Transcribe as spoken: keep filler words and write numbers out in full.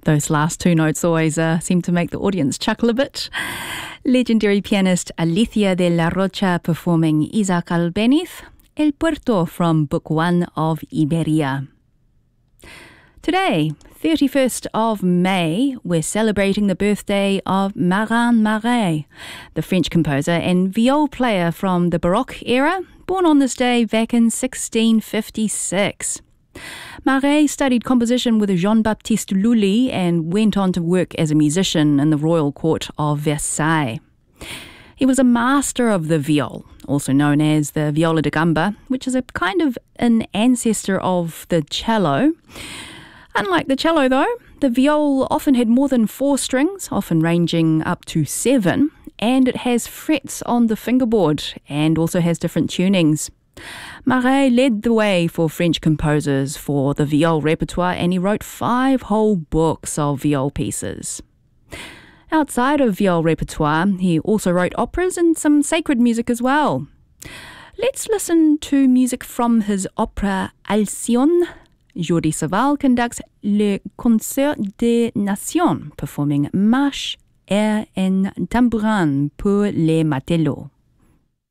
Those last two notes always uh, seem to make the audience chuckle a bit. Legendary pianist Alicia de la Rocha performing Isaac Albéniz, El Puerto from Book One of Iberia. Today, thirty-first of May, we're celebrating the birthday of Marin Marais, the French composer and viol player from the Baroque era, born on this day back in sixteen fifty-six. Marais studied composition with Jean-Baptiste Lully and went on to work as a musician in the royal court of Versailles. He was a master of the viol, also known as the viola da gamba, which is a kind of an ancestor of the cello. Unlike the cello, though, the viol often had more than four strings, often ranging up to seven, and it has frets on the fingerboard and also has different tunings. Marais led the way for French composers for the viol repertoire, and he wrote five whole books of viol pieces. Outside of viol repertoire, he also wrote operas and some sacred music as well. Let's listen to music from his opera Alcyone. Jordi Savall conducts Le Concert des Nations, performing Marche, Air and Tambourin pour les matelots.